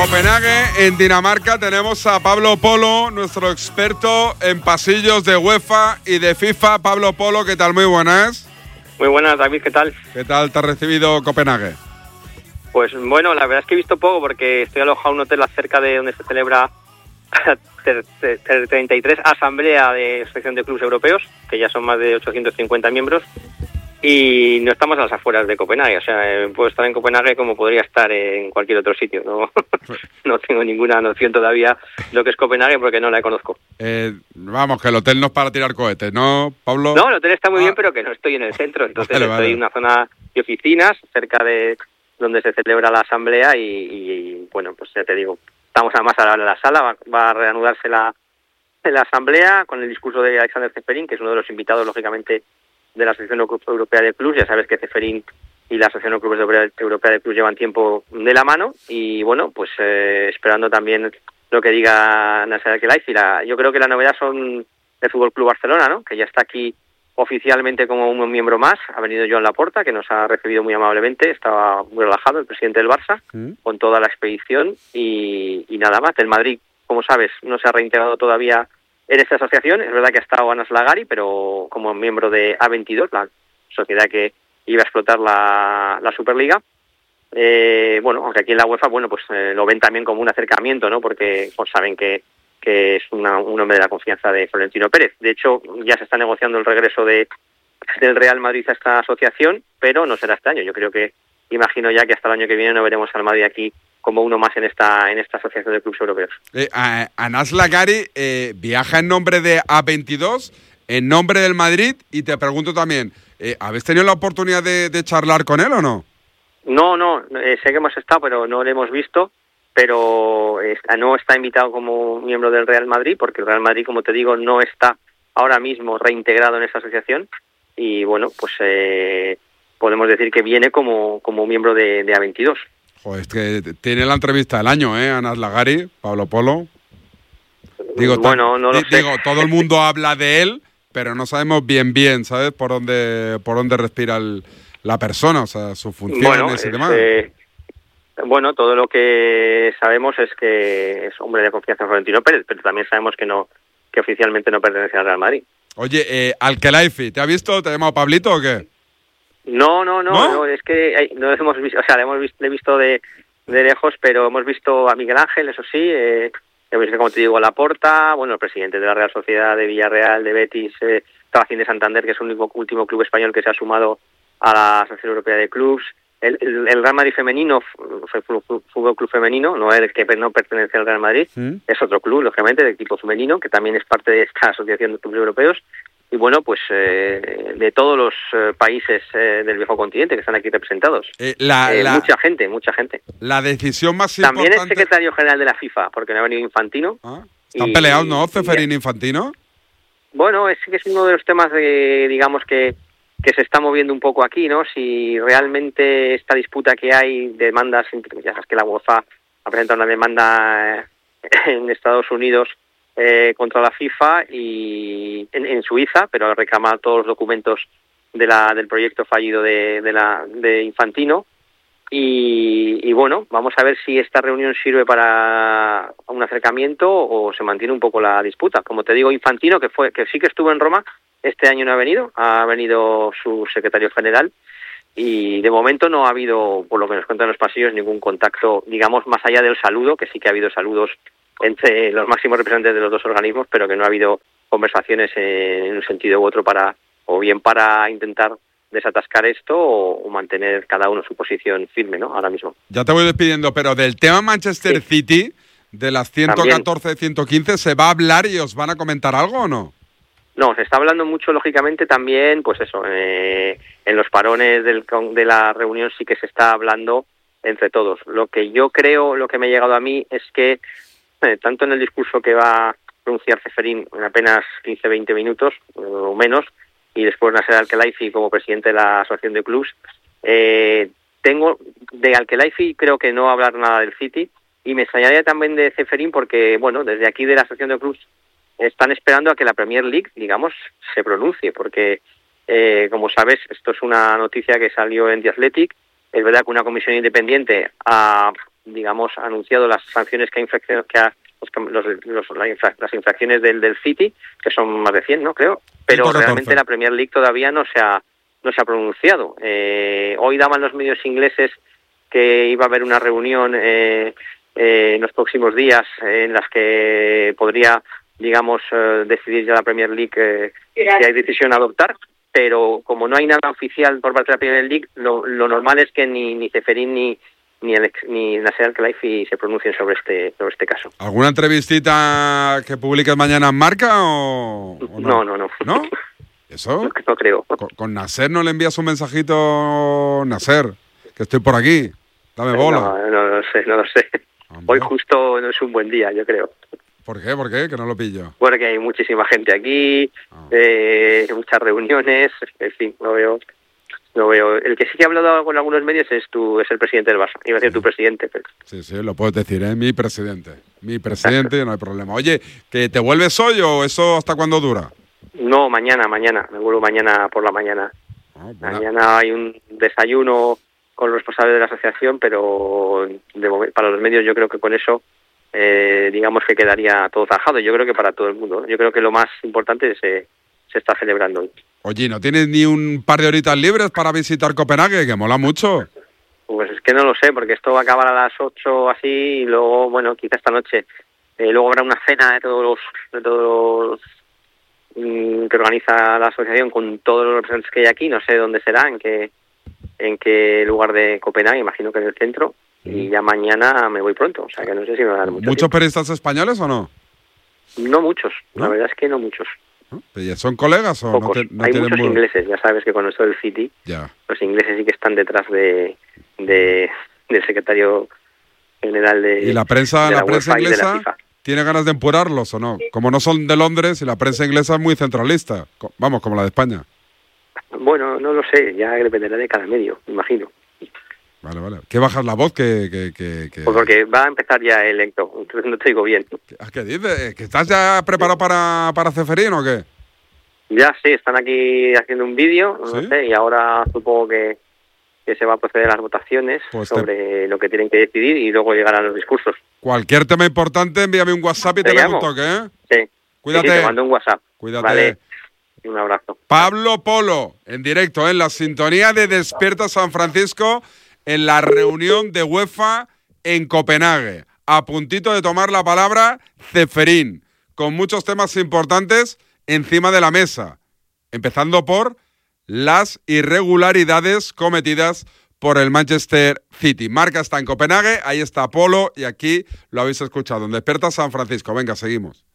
Copenhague, en Dinamarca, tenemos a Pablo Polo, nuestro experto en pasillos de UEFA y de FIFA. Pablo Polo, ¿qué tal? Muy buenas. Muy buenas, David, ¿qué tal? ¿Qué tal te ha recibido Copenhague? Pues bueno, la verdad es que he visto poco porque estoy alojado en un hotel cerca de donde se celebra 33 Asamblea de Asociación de Clubes Europeos, que ya son más de 850 miembros, y no estamos a las afueras de Copenhague. O sea, puedo estar en Copenhague como podría estar en cualquier otro sitio. No tengo ninguna noción todavía de lo que es Copenhague porque no la conozco. Vamos, que el hotel no es para tirar cohetes, ¿no, Pablo? No, el hotel está muy bien, pero que no estoy en el centro. Entonces estoy en una zona de oficinas cerca de donde se celebra la asamblea y bueno, pues ya te digo, estamos además ahora en la sala, va a reanudarse la asamblea con el discurso de Alexander Ceferin, que es uno de los invitados, lógicamente, de la Asociación Europea de Clubes. Ya sabes que Ceferin y la Asociación Europea de Clubes llevan tiempo de la mano y bueno, pues esperando también lo que diga Nasser Al-Khelaifi. Yo creo que la novedad son el Fútbol Club Barcelona, ¿no? Que ya está aquí oficialmente como un miembro más. Ha venido Joan Laporta, que nos ha recibido muy amablemente, estaba muy relajado, el presidente del Barça, con toda la expedición y nada más. El Madrid, como sabes, no se ha reintegrado todavía en esta asociación. Es verdad que ha estado Anas Lagari, pero como miembro de A22, la sociedad que iba a explotar la Superliga. Bueno, aunque aquí en la UEFA, bueno, pues lo ven también como un acercamiento, ¿no? Porque pues, saben que es un hombre de la confianza de Florentino Pérez. De hecho, ya se está negociando el regreso del Real Madrid a esta asociación, pero no será este año. Yo creo que, imagino ya que hasta el año que viene no veremos al Madrid aquí como uno más en esta asociación de clubes europeos. Anas Lagari viaja en nombre de A22, en nombre del Madrid, y te pregunto también, ¿habéis tenido la oportunidad de charlar con él o no? No, sé que hemos estado, pero no le hemos visto, pero no está invitado como miembro del Real Madrid, porque el Real Madrid, como te digo, no está ahora mismo reintegrado en esta asociación, y bueno, pues podemos decir que viene como miembro de A22. Joder, es que tiene la entrevista del año, Anas Lagari, Pablo Polo. Digo, bueno, no lo sé. Digo, todo el mundo habla de él, pero no sabemos bien, ¿sabes? Por dónde respira la persona, o sea, sus funciones y demás. Bueno, todo lo que sabemos es que es hombre de confianza en Florentino Pérez, pero también sabemos que oficialmente no pertenece al Real Madrid. Oye, Al-Khelaifi, ¿te ha visto? ¿Te ha llamado Pablito o qué? No, es que no hemos visto, o sea, le he visto de lejos, pero hemos visto a Miguel Ángel, eso sí, hemos visto, como te digo, a Laporta, bueno, el presidente de la Real Sociedad, de Villarreal, de Betis, Tabacín de Santander, que es el último club español que se ha sumado a la Asociación Europea de Clubes. El Real Madrid femenino, Fútbol Club Femenino, no es el que no pertenece al Real Madrid, es otro club, lógicamente, de equipo femenino, que también es parte de esta Asociación de Clubes Europeos. Y bueno, pues de todos los países del viejo continente que están aquí representados. Mucha gente. La decisión más También importante... También es secretario general de la FIFA, porque no ha venido Infantino. ¿Están peleados, no, Ceferin e Infantino? Bueno, es uno de los temas digamos que se está moviendo un poco aquí, ¿no? Si realmente esta disputa que hay, demandas, ya sabes que la UEFA ha presentado una demanda en Estados Unidos contra la FIFA y en Suiza, pero reclama todos los documentos del proyecto fallido de Infantino. Y bueno, vamos a ver si esta reunión sirve para un acercamiento o se mantiene un poco la disputa. Como te digo, Infantino, que sí que estuvo en Roma, este año no ha venido su secretario general y de momento no ha habido, por lo que nos cuentan los pasillos, ningún contacto, digamos, más allá del saludo, que sí que ha habido saludos entre los máximos representantes de los dos organismos, pero que no ha habido conversaciones en un sentido u otro para intentar desatascar esto o mantener cada uno su posición firme, ¿no? Ahora mismo. Ya te voy despidiendo, pero del tema Manchester City, de las 114, 115, ¿se va a hablar y os van a comentar algo o no? No, se está hablando mucho, lógicamente, también, pues eso, en los parones de la reunión sí que se está hablando entre todos. Lo que yo creo, lo que me ha llegado a mí es que tanto en el discurso que va a pronunciar Ceferin en apenas 15-20 minutos o menos, y después Nasser Al-Khelaifi como presidente de la Asociación de Clubs, tengo de Al-Khelaifi creo que no va a hablar nada del City, y me extrañaría también de Ceferin porque, bueno, desde aquí de la Asociación de Clubs están esperando a que la Premier League, digamos, se pronuncie, porque, como sabes, esto es una noticia que salió en The Athletic. Es verdad que una comisión independiente ha digamos, anunciado las sanciones que ha infraccionado, las infracciones del City, que son más de 100, ¿no? Creo, pero 114. Realmente la Premier League todavía no se ha pronunciado. Hoy daban los medios ingleses que iba a haber una reunión en los próximos días en las que podría, digamos, decidir ya la Premier League si hay decisión a adoptar, pero como no hay nada oficial por parte de la Premier League, lo normal es que ni Ceferín ni Nasser Al-Khelaifi se pronuncien sobre este caso. ¿Alguna entrevistita que publiques mañana en Marca o no? No. ¿No? ¿Eso? No creo. ¿Con Nasser no le envías un mensajito, Nasser, que estoy por aquí? Dame bola. No lo sé. Hombre. Hoy justo no es un buen día, yo creo. ¿Por qué? Que no lo pillo. Porque hay muchísima gente aquí, muchas reuniones, en fin, no veo. El que sí que ha hablado con algunos medios es el presidente del Barça. Iba a decir tu presidente, pero... Sí, lo puedes decir, mi presidente, no hay problema. Oye, ¿que te vuelves hoy o eso hasta cuándo dura? No, mañana, me vuelvo mañana por la mañana. Mañana hay un desayuno con los responsables de la asociación, pero para los medios yo creo que con eso, digamos que quedaría todo zanjado. Yo creo que para todo el mundo, ¿no? Yo creo que lo más importante se está celebrando hoy. Oye, ¿no tienes ni un par de horitas libres para visitar Copenhague, que mola mucho? Pues es que no lo sé, porque esto va a acabar a las 8 así, y luego, bueno, quizá esta noche. Luego habrá una cena de todos los que organiza la asociación con todos los representantes que hay aquí. No sé dónde será, en qué lugar de Copenhague, imagino que en el centro. Y ya mañana me voy pronto, o sea que no sé si me va a dar mucho ¿Muchos tiempo. periodistas españoles o no? No muchos, ¿no? La verdad es que no muchos. ¿Son colegas o pocos? no hay tienen muchos ingleses, ya sabes que con esto del City, los ingleses sí que están detrás del secretario general de ¿Y la prensa inglesa la tiene ganas de empurarlos o no? Como no son de Londres y la prensa inglesa es muy centralista, vamos, como la de España. Bueno, no lo sé, ya dependerá de cada medio, imagino. Vale. ¿Qué bajas la voz? Que... Pues porque va a empezar ya el electo, entonces no te digo bien. ¿Qué dices? ¿Que estás ya preparado para Ceferín o qué? Ya sí, están aquí haciendo un vídeo, no sé, y ahora supongo que se va a proceder a las votaciones sobre lo que tienen que decidir y luego llegarán los discursos. Cualquier tema importante, envíame un WhatsApp y te pego un toque, ¿eh? Sí. Cuídate. Sí, te mando un WhatsApp. Cuídate. Vale. Un abrazo. Pablo Polo, en directo, en la sintonía de Despierta San Francisco, en la reunión de UEFA en Copenhague. A puntito de tomar la palabra Ceferín, con muchos temas importantes encima de la mesa, empezando por las irregularidades cometidas por el Manchester City. Marca está en Copenhague, ahí está Polo y aquí lo habéis escuchado en Despierta San Francisco. Venga, seguimos.